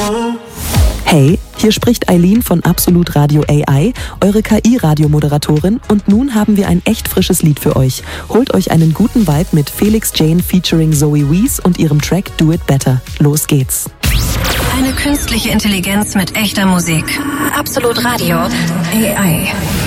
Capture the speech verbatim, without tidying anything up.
Hey, hier spricht Eileen von Absolut Radio A I, eure K I-Radiomoderatorin, und nun haben wir ein echt frisches Lied für euch. Holt euch einen guten Vibe mit Felix Jane featuring Zoe Wees und ihrem Track Do It Better. Los geht's. Eine künstliche Intelligenz mit echter Musik. Absolut Radio A I.